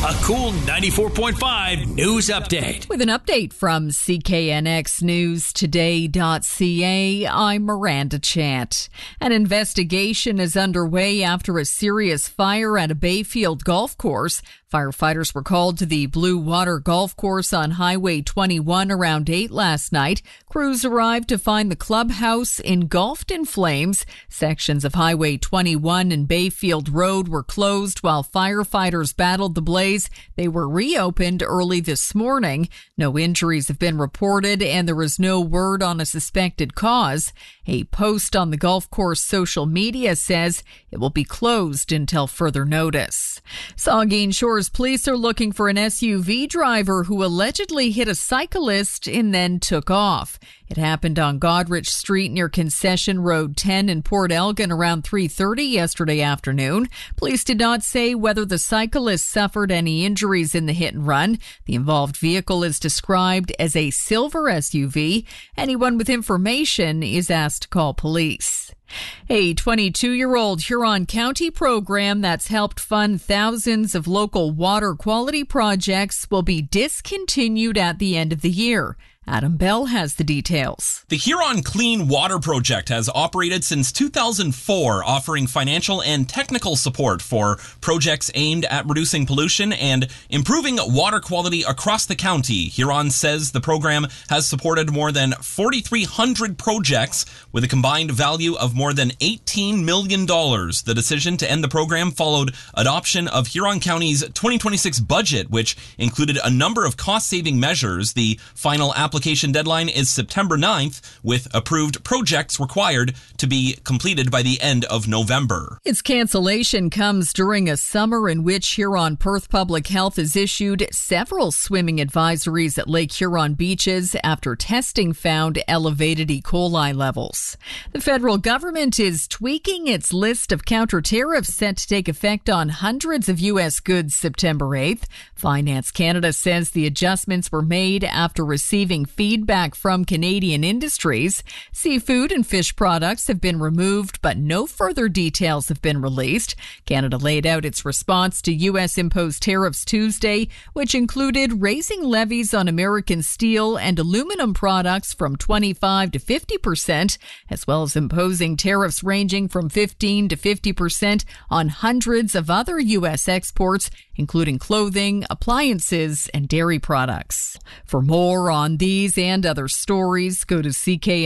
A Cool 94.5 news update. With an update from CKNXNewsToday.ca, I'm Miranda Chant. An investigation is underway after a serious fire at a Bayfield golf course. Firefighters were called to the Blue Water Golf Course on Highway 21 around 8 last night. Crews arrived to find the clubhouse engulfed in flames. Sections of Highway 21 and Bayfield Road were closed while firefighters battled the blaze. They were reopened early this morning. No injuries have been reported, and there is no word on a suspected cause. A post on the golf course social media says it will be closed until further notice. Saugeen Shores police are looking for an SUV driver who allegedly hit a cyclist and then took off. It happened on Goderich Street near Concession Road 10 in Port Elgin around 3:30 yesterday afternoon. Police did not say whether the cyclist suffered any injuries in the hit and run. The involved vehicle is described as a silver SUV. Anyone with information is asked to call police. A 22-year-old Huron County program that's helped fund thousands of local water quality projects will be discontinued at the end of the year. Adam Bell has the details. The Huron Clean Water Project has operated since 2004, offering financial and technical support for projects aimed at reducing pollution and improving water quality across the county. Huron says the program has supported more than 4,300 projects with a combined value of more than $18 million. The decision to end the program followed adoption of Huron County's 2026 budget, which included a number of cost-saving measures. The final application deadline is September 9th, with approved projects required to be completed by the end of November. Its cancellation comes during a summer in which Huron Perth Public Health has issued several swimming advisories at Lake Huron beaches after testing found elevated E. coli levels. The federal government is tweaking its list of counter tariffs set to take effect on hundreds of U.S. goods September 8th. Finance Canada says the adjustments were made after receiving feedback from Canadian industries. Seafood and fish products have been removed, but no further details have been released. Canada laid out its response to U.S. imposed tariffs Tuesday, which included raising levies on American steel and aluminum products from 25% to 50%, as well as imposing tariffs ranging from 15% to 50% on hundreds of other U.S. exports, including clothing, appliances, and dairy products. For more on these and other stories, go to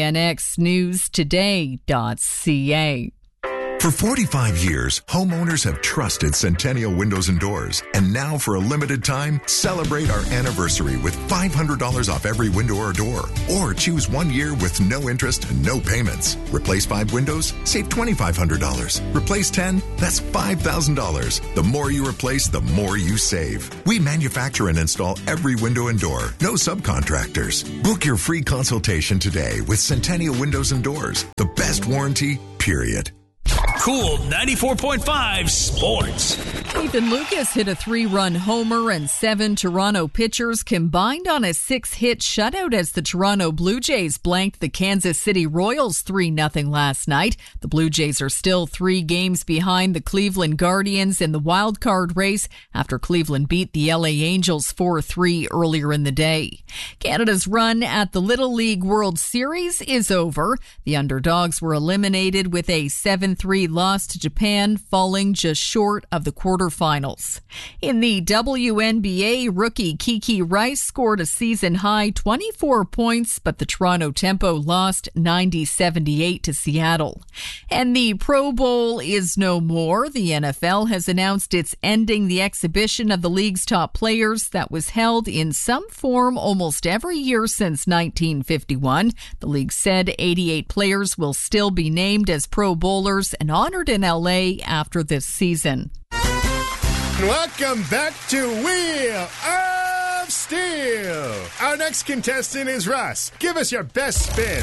CKNXNewsToday.ca. For 45 years, homeowners have trusted Centennial Windows and Doors. And now for a limited time, celebrate our anniversary with $500 off every window or door. Or choose 1 year with no interest and no payments. Replace 5 windows, save $2,500. Replace 10, that's $5,000. The more you replace, the more you save. We manufacture and install every window and door. No subcontractors. Book your free consultation today with Centennial Windows and Doors. The best warranty, period. Cool 94.5 Sports. Ethan Lucas hit a 3-run homer and 7 Toronto pitchers combined on a 6-hit shutout as the Toronto Blue Jays blanked the Kansas City Royals 3-0 last night. The Blue Jays are still 3 games behind the Cleveland Guardians in the wild card race after Cleveland beat the LA Angels 4-3 earlier in the day. Canada's run at the Little League World Series is over. The underdogs were eliminated with a 7-3 loss to Japan, falling just short of the quarterfinals. In the WNBA, rookie Kiki Rice scored a season-high 24 points, but the Toronto Tempo lost 90-78 to Seattle. And the Pro Bowl is no more. The NFL has announced it's ending the exhibition of the league's top players that was held in some form almost every year since 1951. The league said 88 players will still be named as Pro Bowlers and honored in LA after this season. Welcome back to Wheel of Steel. Our next contestant is Russ. Give us your best spin.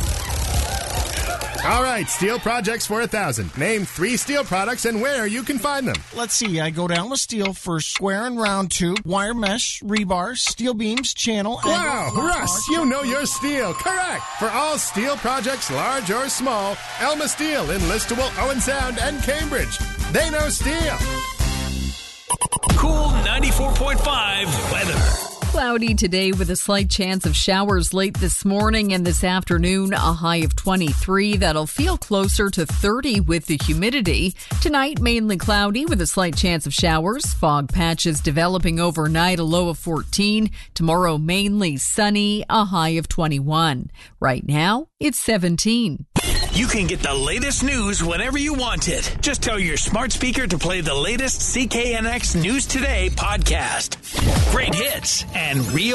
All right, steel projects for 1,000. Name 3 steel products and where you can find them. Let's see. I go down with steel for square and round tube, wire mesh, rebar, steel beams, channel. Wow, Russ, you know your steel. Correct. For all steel projects, large or small, Elma Steel in Listowel, Owen Sound, and Cambridge. They know steel. Cool 94.5 94.5 weather. Cloudy today with a slight chance of showers late this morning and this afternoon, a high of 23. That'll feel closer to 30 with the humidity. Tonight, mainly cloudy with a slight chance of showers. Fog patches developing overnight, a low of 14. Tomorrow, mainly sunny, a high of 21. Right now, it's 17. You can get the latest news whenever you want it. Just tell your smart speaker to play the latest CKNX News Today podcast. Great hits and real